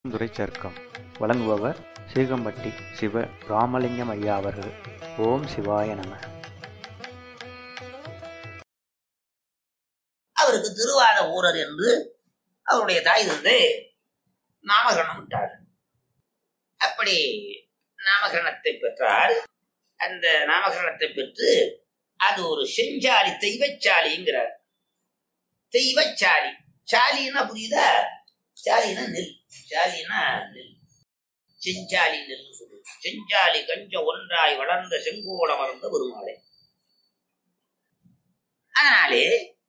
துரைச்சருக்கம் வழங்குபவர் சீகம்பட்டி சிவ ராமலிங்கம் ஐயா அவர்கள். ஓம் சிவாய நம. அவருக்கு திருவாத ஊரர் என்று அவருடைய தாய் தந்தை நாமகரணம் விட்டார். அப்படி நாமகரணத்தை பெற்றால் அந்த நாமகரணத்தை பெற்று அது ஒரு செஞ்சாலி தெய்வச்சாலிங்கிறார். தெய்வச்சாலி சாலின்னா புரியுதா? சாலினா நெல், சாலினா நெல், செஞ்சாலி நெல் சொல்லுது. செஞ்சாலி கஞ்ச ஒன்றாய் வளர்ந்த செங்கோட மறந்த பெருமாளை. அதனாலே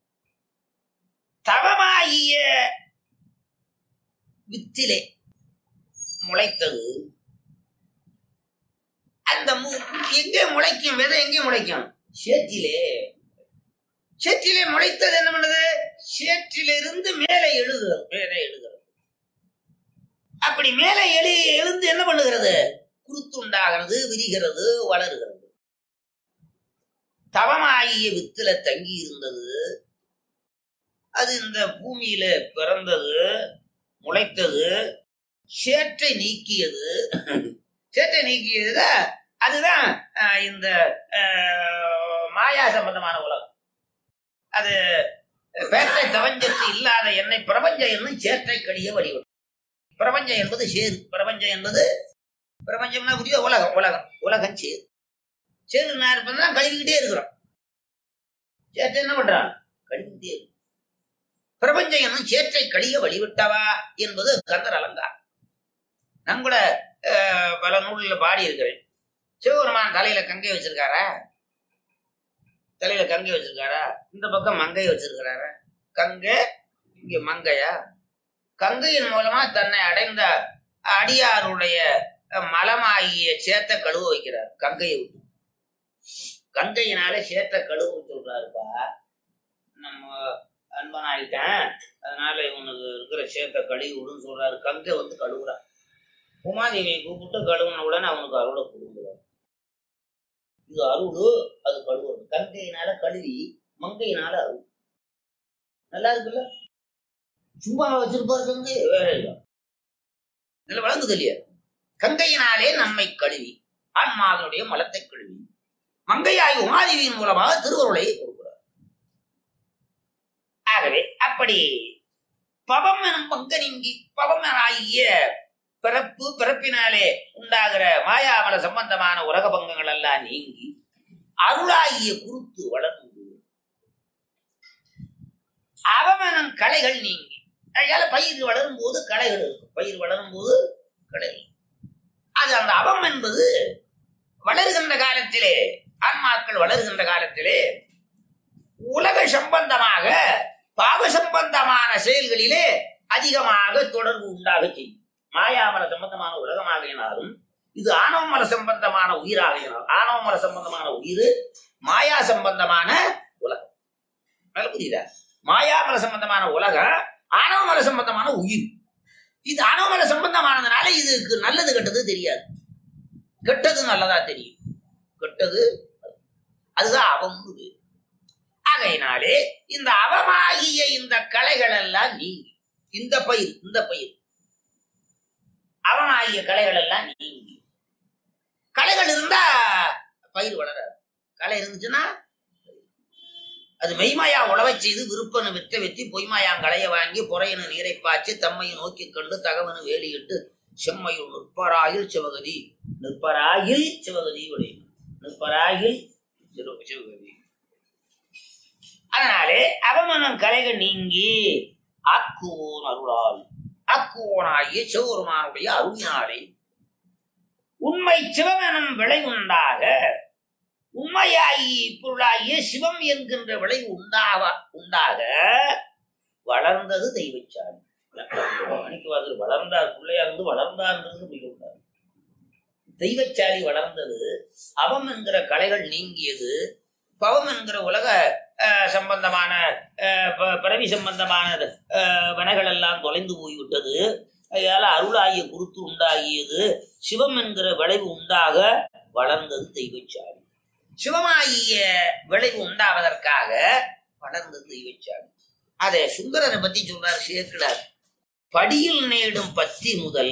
தவமாகிய வித்திலே முளைத்தது. அந்த எங்கே முளைக்கும்? விதை எங்கே முளைக்கும்? சேற்றிலே. சேற்றிலே முளைத்தது என்ன பண்ணுது? சேற்றிலிருந்து மேலே எழுதுகிறது, மேலே எழுதுகிறது. அப்படி மேலே எழுந்து என்ன பண்ணுகிறது? குருத்துண்டாகிறது, விரிகிறது, வளருகிறது. தவமாகிய வித்துல தங்கி இருந்தது. அது இந்த பூமியில பிறந்தது, முளைத்தது, சேற்றை நீக்கியது. சேற்றை நீக்கியது அதுதான் இந்த மாயா சம்பந்தமான உலகம். அது பேட்டை தவஞ்சத்து இல்லாத என்னை பிரபஞ்சம் என்னும் சேற்றை கழிய வடிவம். பிரபஞ்சம் என்பது சேரு. பிரபஞ்சம் என்பது பிரபஞ்சம்னா புரிய உலகம். உலகம் உலகம் சேரு. சேரு நான் இருப்பதுதான் கழுவிக்கிட்டே இருக்கிறோம். சேற்றை என்ன பண்றான்? கழுவிக்கிட்டே இருக்கு. பிரபஞ்சம் என்னும் சேற்றை கழிய வழிவிட்டவா என்பது கந்தர் அலங்காரம். நான் கூட பல நூலில் பாடி இருக்கிறேன். சிவபெருமான் தலையில கங்கை வச்சிருக்காரா? தலையில கங்கை வச்சிருக்காரா? இந்த பக்கம் மங்கை வச்சிருக்கிறாரா? கங்கை இங்க மங்கையா? கங்கையின் மூலமா தன்னை அடைந்த அடியாருடைய மலமாகிய சேத்தை கழுவ வைக்கிறார். கங்கையை விட்டு கங்கையினால சேத்தை கழுவ சொல்றாருப்பா. நம்ம அன்பனாயிட்டேன், அதனால இவனுக்கு இருக்கிற சேத்தை கழுவி விடுன்னு சொல்றாரு. கங்கை வந்து கழுவுறான். உமாதேவியை கூப்பிட்டு கழுவுன உடனே அவனுக்கு அருளை கொடுக்குறார். இது அருள், அது கழுவுறது. கங்கையினால கழுவி, மங்கையினால அருள். நல்லா இருக்குல்ல? சும்மா வச்சிருப்பாரு கங்கை, வேற இல்லை. இதுல வழங்குது இல்லையா? கங்கையினாலே நம்மை கழுவி, ஆன்மாவினுடைய மலத்தை கழுவி, மங்கையாய் உமாதேவியின் மூலமாக திருவருளை கொடுக்கிறார். ஆகவே அப்படி பவம் எனும் பங்க நீங்கி பவம் ஆகிய பிறப்பு, பிறப்பினாலே உண்டாகிற மாயாமல சம்பந்தமான உலக பங்கங்கள் எல்லாம் நீங்கி அருளாகிய குருத்து வளர்ந்து அவமனும் கலைகள் நீங்கி. அதனால பயிர் வளரும் போது கலைகள் இருக்கும். பயிர் வளரும் போது கலைகள். அது அந்த அவம் என்பது வளருகின்ற காலத்திலே, ஆன்மாக்கள் வளருகின்ற காலத்திலே உலக சம்பந்தமாக பாவ சம்பந்தமான செயல்களிலே அதிகமாக தொடர்பு உண்டாக செய்யும். மாயாமல சம்பந்தமான உலகமாகினாலும் இது ஆணவமல சம்பந்தமான உயிராகினாலும், ஆணவமல சம்பந்தமான உயிர் மாயா சம்பந்தமான உலகம். புரியுதா? மாயாமல சம்பந்தமான உலகம், ஆணவமல சம்பந்தமான உயிர். இது ஆணவமல சம்பந்தமானதுனால இதுக்கு நல்லது கெட்டது தெரியாது. கெட்டது நல்லதா தெரியும். கெட்டது அதுதான் அவம். ஆகையினாலே இந்த அவமாகிய இந்த கலைகள் எல்லாம் நீங்கி, இந்த பயிர் அவமாகிய கலைகள் எல்லாம் நீங்கி. கலைகள் இருந்தா பயிர் வளராது. கலை இருந்துச்சுன்னா அது மெய்மாயா உழவை செய்து விருப்பனு வித்த வெத்தி பொய்மாயாங் களைய வாங்கி பொறையனு நீரை பாய்ச்சி தம்மையை நோக்கி கண்டு தகவனு வேலியிட்டு செம்மையுள் நிற்பராயில் சிவகதி, நிற்பராயில் சிவகதி உடைய நிற்பராயில் சிவகதி. அதனாலே அவமனம் கலைகள் நீங்கி ஆக்குவோன் அருளால், ஆக்குவோனாகிய சிவபெருமானுடைய அருளினாலே உண்மை சிவமெனும் விளை உண்டாக, உண்மையாகி பொருளாகிய சிவம் என்கின்ற விளைவு உண்டாக வளர்ந்தது தெய்வச்சாலி. மணிக்குவாசல் வளர்ந்தார், பிள்ளையா இருந்து வளர்ந்தார்ன்றது மிக தெய்வச்சாலி வளர்ந்தது. அவம் என்கிற கலைகள் நீங்கியது. பவம் என்கிற உலக சம்பந்தமான பிறவி சம்பந்தமான வனைகள் எல்லாம் தொலைந்து போய்விட்டது. அதனால அருளாகிய குருத்து உண்டாகியது. சிவம் என்கிற விளைவு உண்டாக வளர்ந்தது தெய்வச்சாலி. சிவமாகிய விளைவு உண்டாவதற்காக வளர்ந்தது தெய்வச்சாலி. அதை சுந்தரரை பத்தி சொல்றார் சேக்கிழார். படியில் நேடும் பத்தி முதல்